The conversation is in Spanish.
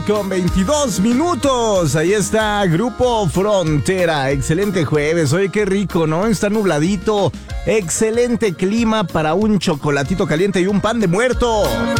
con 22 minutos. Ahí está Grupo Frontera. Excelente jueves. Oye, qué rico, ¿no? Está nubladito. Excelente clima para un chocolatito caliente y un pan de muerto.